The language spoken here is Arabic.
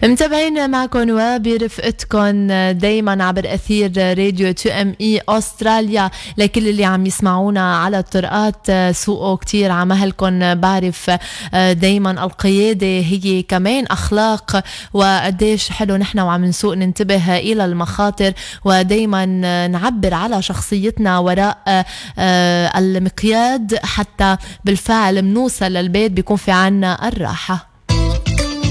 متابعين معكم وبرفقتكم دايما عبر أثير راديو 2ME أستراليا. لكل اللي عم يسمعونا على الطرقات سوقوا كتير عمهلكم. بعرف دايما القيادة هي كمان أخلاق، وقديش حلو نحن وعم نسوق ننتبه إلى المخاطر، ودايما نعبر على شخصيتنا وراء المقياد حتى بالفعل منوصل للبيت بيكون في عنا الراحة.